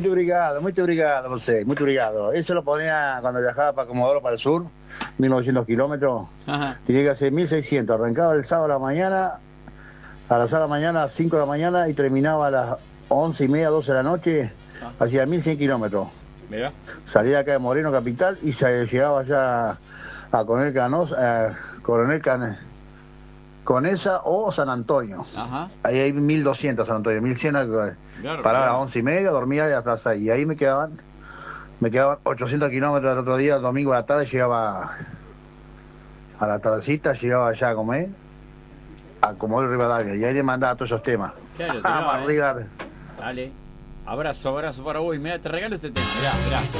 Muito obrigado, José, muito obrigado. Eso lo ponía cuando viajaba para Comodoro, para el sur, 1900 kilómetros. Ajá. Tenía que hacer 1600. Arrancaba el sábado a la mañana, a las 6 de la mañana, a las 5 de la mañana y terminaba a las 11:30, 12 de la noche. Hacía 1100 kilómetros. Mirá. Salía acá de Moreno Capital y llegaba allá a Coronel Canosa, Conesa o San Antonio. Ajá. Ahí hay 1200 San Antonio, 1100. Claro, Paraba a claro. las 11:30, dormía y hasta las 6. Y ahí me quedaban 800 kilómetros el otro día, el domingo a la tarde, llegaba a la tardecita, llegaba allá a comer, a Comodoro Rivadavia. Y ahí le mandaba todos esos temas. Claro, Vamos arriba. Dale. Abrazo para vos. Mirá, te regalo este tema. Mirá.